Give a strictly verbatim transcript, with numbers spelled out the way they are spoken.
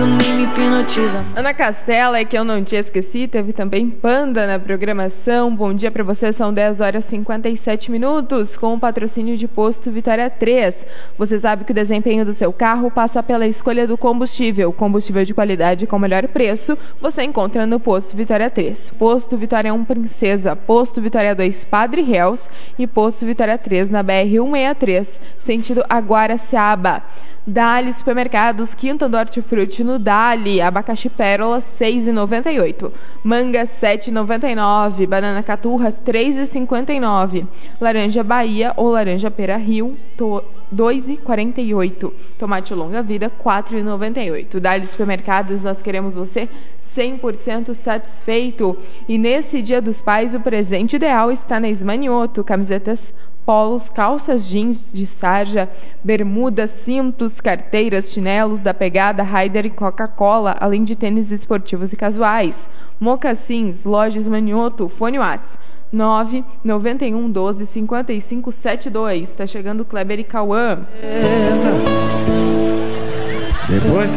quando nem me hipnotiza. Ana Castela, é que eu não te esqueci, teve também Panda na programação. Bom dia para você, são dez horas e cinquenta e sete minutos, com o patrocínio de Posto Vitória três. Você sabe que o desempenho do seu carro passa pela escolha do combustível. Combustível de qualidade com melhor preço, você encontra no Posto Vitória três. Posto Vitória um Princesa, Posto Vitória dois Padre Réus e Posto Vitória três na B R cento e sessenta e três, sentido Aguaraciaba. Dali Supermercados, Quinta do Hortifruti no Dali, abacaxi pérola seis reais e noventa e oito centavos, manga sete reais e noventa e nove centavos, banana caturra três reais e cinquenta e nove centavos, laranja Bahia ou laranja Pera Rio dois reais e quarenta e oito centavos, tomate longa vida quatro reais e noventa e oito centavos. Dali Supermercados, nós queremos você cem por cento satisfeito. E nesse Dia dos Pais, o presente ideal está na Esmanioto, camisetas polos, calças jeans de sarja, bermudas, cintos, carteiras, chinelos da Pegada, Raider e Coca-Cola, além de tênis esportivos e casuais. Mocassins, lojas Manioto, fone Whats nove nove um um doze cinquenta e cinco setenta e dois. Está chegando Kleber e Cauã. Depois